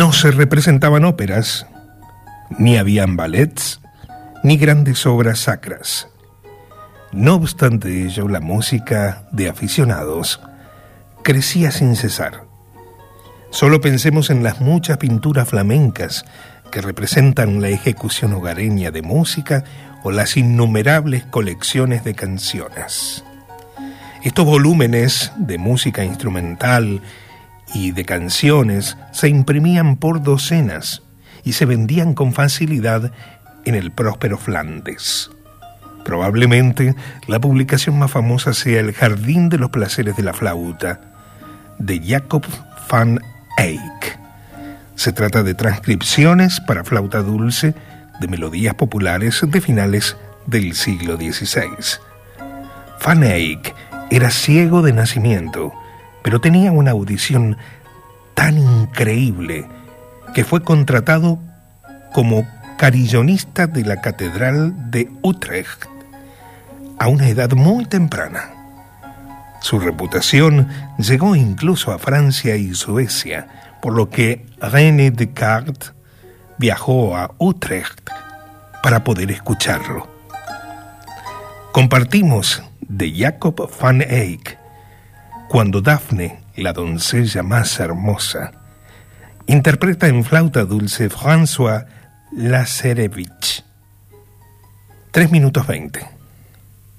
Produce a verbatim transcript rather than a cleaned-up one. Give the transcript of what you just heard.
No se representaban óperas, ni habían ballets, ni grandes obras sacras. No obstante ello, la música de aficionados crecía sin cesar. Solo pensemos en las muchas pinturas flamencas que representan la ejecución hogareña de música o las innumerables colecciones de canciones. Estos volúmenes de música instrumental y de canciones se imprimían por docenas y se vendían con facilidad en el próspero Flandes. Probablemente la publicación más famosa sea El Jardín de los Placeres de la Flauta, de Jacob van Eyck. Se trata de transcripciones para flauta dulce de melodías populares de finales del siglo dieciséis. Van Eyck era ciego de nacimiento, pero tenía una audición tan increíble que fue contratado como carillonista de la Catedral de Utrecht a una edad muy temprana. Su reputación llegó incluso a Francia y Suecia, por lo que René Descartes viajó a Utrecht para poder escucharlo. Compartimos de Jacob van Eyck Cuando Dafne, la doncella más hermosa, interpreta en flauta dulce François Lazarevich. tres minutos veinte.